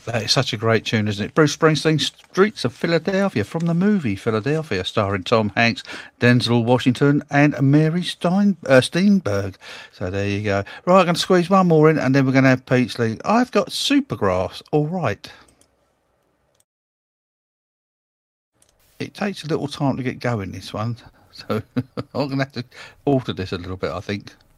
That is such a great tune, isn't it? Bruce Springsteen, Streets of Philadelphia, from the movie Philadelphia, starring Tom Hanks, Denzel Washington, and Mary Steenburgen. So there you go. Right, I'm going to squeeze one more in, and then we're going to have Pete's League. I've got Supergrass, all right. It takes a little time to get going, this one. So I'm going to have to alter this a little bit, I think.